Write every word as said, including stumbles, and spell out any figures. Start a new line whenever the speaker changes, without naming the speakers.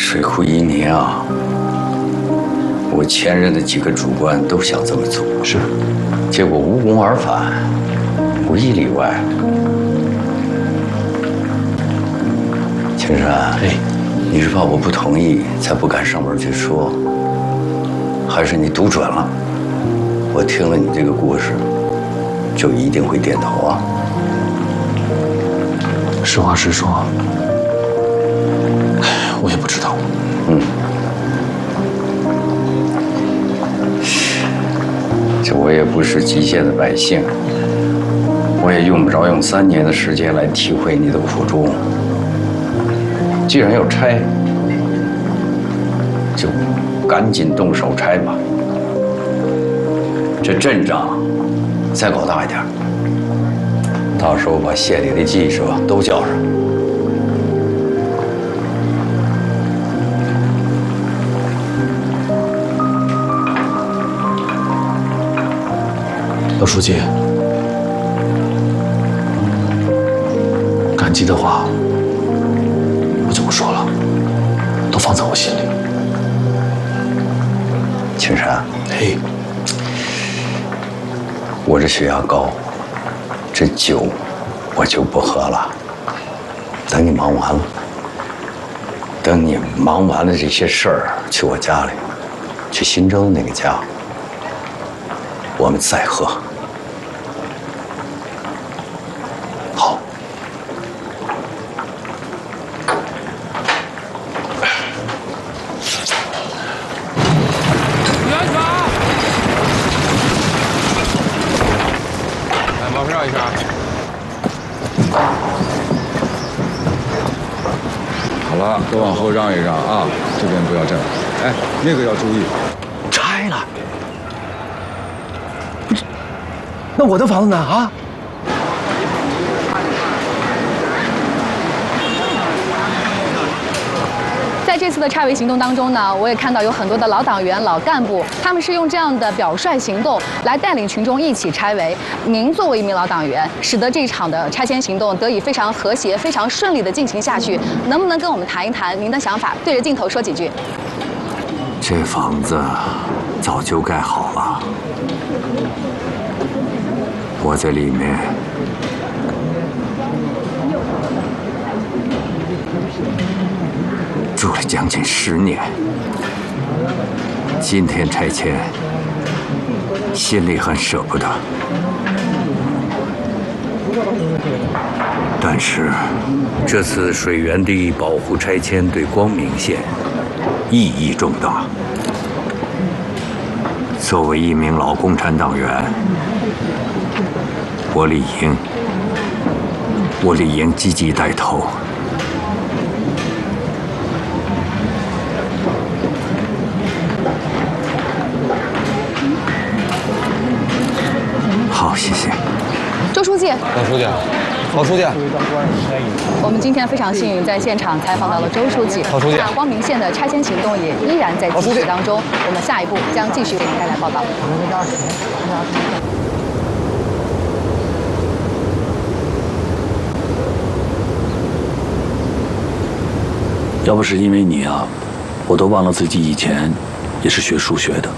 水库一年啊，我前任的几个主管都想这么做，
是，
结果无功而返，无一例外。青山，
哎，
你是怕我不同意才不敢上门去说，还是你读准了？我听了你这个故事，就一定会点头啊？
实话实说，我也不知道。
嗯，这我也不是极限的百姓，我也用不着用三年的时间来体会你的苦衷。既然要拆，就赶紧动手拆吧。这阵仗再搞大一点，到时候把县里的记者都叫上。
老书记，感激的话我就不说了，都放在我心里。
青山，
嘿，
我这血压高，这酒我就不喝了。等你忙完了，等你忙完了这些事儿，去我家里，去新洲那个家，我们再喝。
好。
注意安全啊！来，毛片绕一圈。好了，都往后让一让啊，这边不要站。哎，那个要注意。
拆了？那我的房子呢？啊？
在这次的拆围行动当中呢，我也看到有很多的老党员、老干部，他们是用这样的表率行动来带领群众一起拆围。您作为一名老党员，使得这场的拆迁行动得以非常和谐、非常顺利的进行下去，能不能跟我们谈一谈您的想法？对着镜头说几句。
这房子早就盖好了，我在里面住了将近十年，今天拆迁，心里很舍不得。但是，这次水源地保护拆迁对光明县意义重大。作为一名老共产党员，我理应，我理应积极带头。好，谢谢。
周书记，
老书记，老书记，
我们今天非常幸运在现场采访到了周书记。
老书记，
那光明县的拆迁行动也依然在继续当中。我们下一步将继续为您带来报道。
要不是因为你啊，我都忘了自己以前也是学数学的。